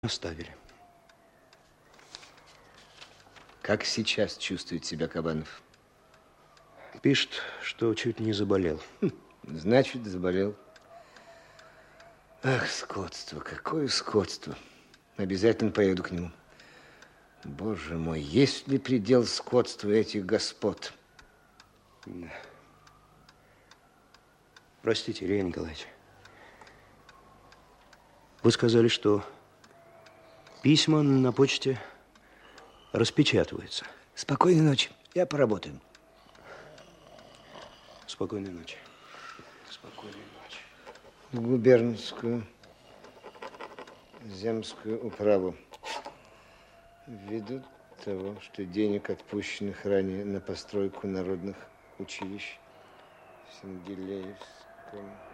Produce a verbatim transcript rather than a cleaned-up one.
Оставили. Как сейчас чувствует себя Кабанов? Пишет, что чуть не заболел. Хм, значит, заболел. Ах, скотство, какое скотство. Обязательно поеду к нему. Боже мой, есть ли предел скотства этих господ? Да. Простите, Илья Николаевич. Вы сказали, что письма на почте распечатываются. Спокойной ночи. Я поработаю. Спокойной ночи. Спокойной ночи. В губернскую земскую управу. Ввиду того, что денег, отпущенных ранее на постройку народных училищ в Сенгилеевском